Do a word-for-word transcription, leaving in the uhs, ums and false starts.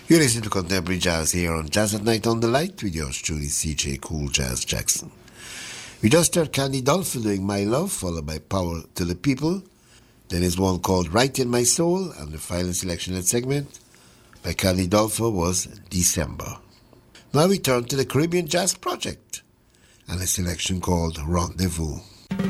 You listen to Contemporary Jazz here on Jazz at Night on the Light with yours truly, C J Cool Jazz Jackson. We just heard Candy Dolfer doing My Love, followed by Power to the People. Then is one called Right in My Soul, and the final selection and segment by Candy Dolfer was December. Now we turn to the Caribbean Jazz Project and a selection called Rendezvous.